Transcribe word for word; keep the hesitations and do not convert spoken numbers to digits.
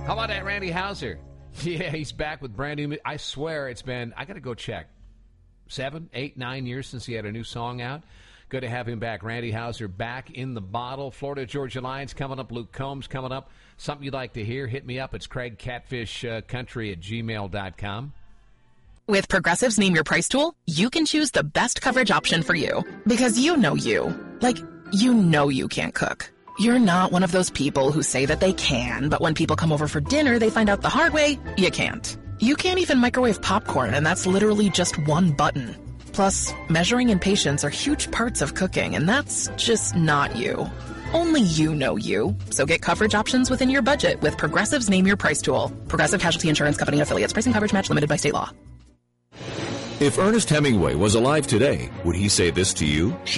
How about that, Randy Houser? Yeah, he's back with brand new. I swear it's been, I got to go check, seven, eight, nine years since he had a new song out. Good to have him back. Randy Houser back in the bottle. Florida Georgia Lions coming up. Luke Combs coming up. Something you'd like to hear, hit me up. It's Craig Catfish uh, Country at gmail dot com. With Progressive's Name Your Price tool, you can choose the best coverage option for you. Because you know you. Like, you know you can't cook. You're not one of those people who say that they can, but when people come over for dinner, they find out the hard way, you can't. You can't even microwave popcorn, and that's literally just one button. Plus, measuring and patience are huge parts of cooking, and that's just not you. Only you know you. So get coverage options within your budget with Progressive's Name Your Price tool. Progressive Casualty Insurance Company and Affiliates. Price and coverage match limited by state law. If Ernest Hemingway was alive today, would he say this to you?